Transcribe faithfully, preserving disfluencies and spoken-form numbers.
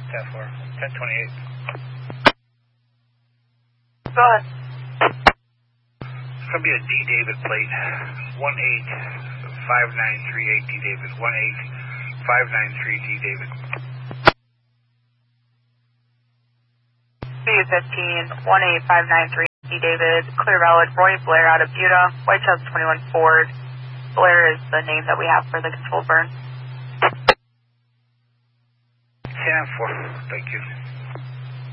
ten four, ten twenty-eight. Go ahead. It's going to be a D David plate, one eight five nine three eight D David, one eight five nine three D David. B fifteen, one eight five nine three D David, clear valid, Roy Blair out of Buda, White House twenty-one Ford. Blair is the name that we have for the controlled burn. ten four, thank you.